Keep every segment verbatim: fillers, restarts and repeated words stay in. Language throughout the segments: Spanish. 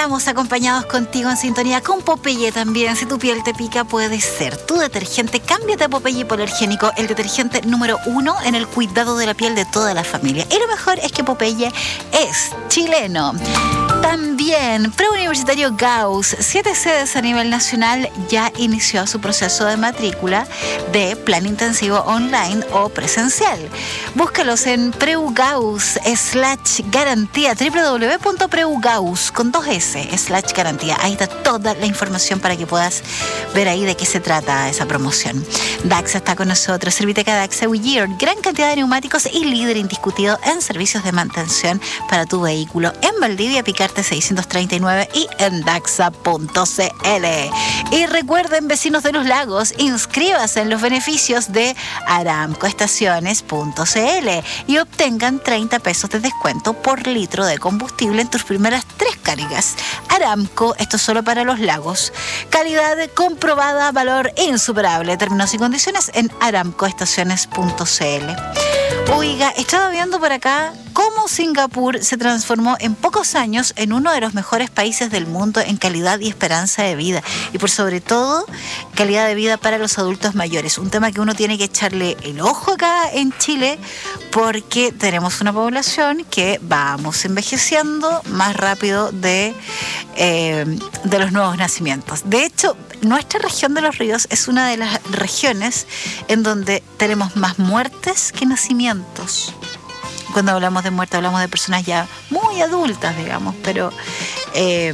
estamos acompañados contigo en sintonía con Popeye también. Si tu piel te pica, puede ser tu detergente. Cámbiate a Popeye Hipoalergénico, el detergente número uno en el cuidado de la piel de toda la familia. Y lo mejor es que Popeye es chileno. También, Preuniversitario Gauss, siete sedes a nivel nacional, ya inició su proceso de matrícula de plan intensivo online o presencial. Búscalos en preugauss slash garantía, doble u doble u doble u punto preugauss con dos S slash garantía. Ahí está toda la información para que puedas ver ahí de qué se trata esa promoción. Daxa está con nosotros, Serviteca Daxa Goodyear, gran cantidad de neumáticos y líder indiscutido en servicios de mantención para tu vehículo. En Valdivia, Picarte seiscientos treinta y nueve y en daxa punto c l. Y recuerden, vecinos de los lagos, inscríbase en los beneficios de aramco estaciones punto c l y obtengan treinta pesos de descuento por litro de combustible en tus primeras tres cargas. Aramco, esto es solo para los lagos. Calidad comprobada, valor insuperable. Términos y condiciones en aramco estaciones punto c l. Oiga, estaba viendo por acá cómo Singapur se transformó en pocos años en uno de los mejores países del mundo en calidad y esperanza de vida. Y por sobre todo, calidad de vida para los adultos mayores. Un tema que uno tiene que echarle el ojo acá en Chile porque tenemos una población que vamos envejeciendo más rápido de, eh, de los nuevos nacimientos. De hecho, nuestra región de los ríos es una de las regiones en donde tenemos más muertes que nacimientos. Cuando hablamos de muerte hablamos de personas ya muy adultas, digamos, pero, eh,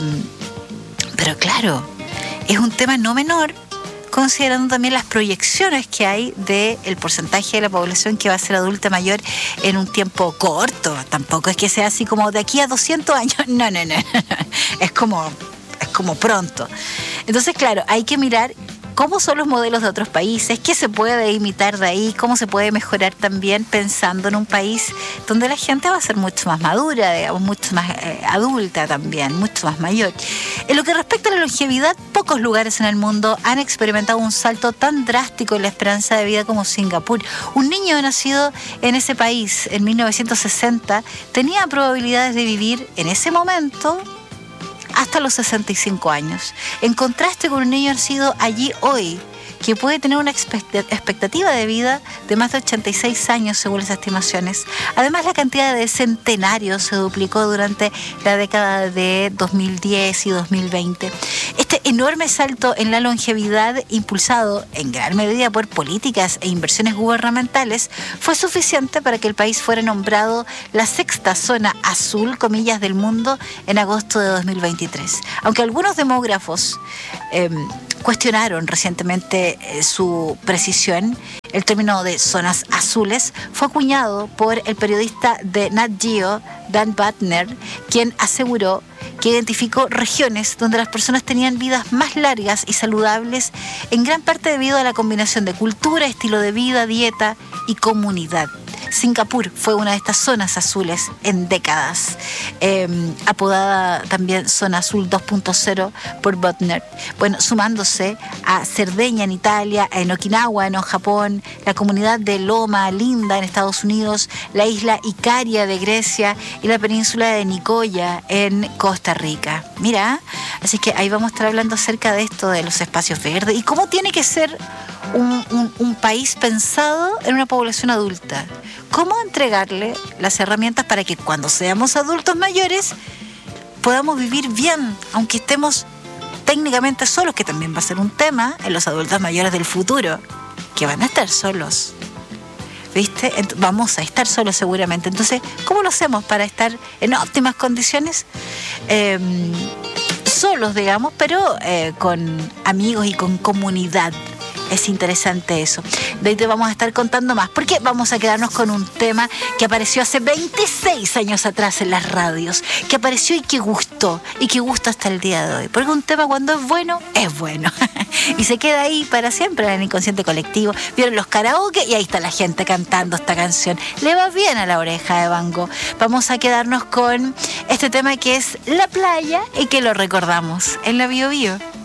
pero claro, es un tema no menor, considerando también las proyecciones que hay del porcentaje de la población que va a ser adulta mayor en un tiempo corto. Tampoco es que sea así como de aquí a doscientos años, no, no, no, es como, es como pronto. Entonces, claro, hay que mirar cómo son los modelos de otros países, qué se puede imitar de ahí, cómo se puede mejorar también pensando en un país donde la gente va a ser mucho más madura, digamos, mucho más eh, adulta también, mucho más mayor. En lo que respecta a la longevidad, pocos lugares en el mundo han experimentado un salto tan drástico en la esperanza de vida como Singapur. Un niño nacido en ese país en mil novecientos sesenta tenía probabilidades de vivir en ese momento hasta los sesenta y cinco años, en contraste con un niño nacido allí hoy, que puede tener una expectativa de vida de más de ochenta y seis años según las estimaciones. Además, la cantidad de centenarios se duplicó durante la década de dos mil diez y dos mil veinte. Este enorme salto en la longevidad, impulsado en gran medida por políticas e inversiones gubernamentales, fue suficiente para que el país fuera nombrado la sexta zona azul, comillas, del mundo en agosto de dos mil veintitrés. Aunque algunos demógrafos eh, cuestionaron recientemente eh, su precisión, el término de zonas azules fue acuñado por el periodista de Nat Geo, Dan Buettner, quien aseguró que identificó regiones donde las personas tenían vidas más largas y saludables, en gran parte debido a la combinación de cultura, estilo de vida, dieta y comunidad. Singapur fue una de estas zonas azules en décadas, eh, apodada también Zona Azul dos punto cero por Buettner. Bueno, sumándose a Cerdeña en Italia, en Okinawa en Japón, la comunidad de Loma Linda en Estados Unidos, la isla Icaria de Grecia y la península de Nicoya en Costa Rica. Mira, así que ahí vamos a estar hablando acerca de esto, de los espacios verdes y cómo tiene que ser un, un, un país pensado en una población adulta. ¿Cómo entregarle las herramientas para que cuando seamos adultos mayores podamos vivir bien, aunque estemos técnicamente solos, que también va a ser un tema en los adultos mayores del futuro, que van a estar solos? ¿Viste? Vamos a estar solos seguramente. Entonces, ¿cómo lo hacemos para estar en óptimas condiciones? Eh, solos, digamos, pero eh, con amigos y con comunidad. Es interesante eso. De ahí te vamos a estar contando más, porque vamos a quedarnos con un tema que apareció hace veintiséis años atrás en las radios, que apareció y que gustó, y que gusta hasta el día de hoy. Porque un tema cuando es bueno, es bueno. Y se queda ahí para siempre en el inconsciente colectivo. Vieron los karaoke y ahí está la gente cantando esta canción. Le va bien a la oreja de Van Gogh. Vamos a quedarnos con este tema que es La Playa y que lo recordamos en la Bio Bio.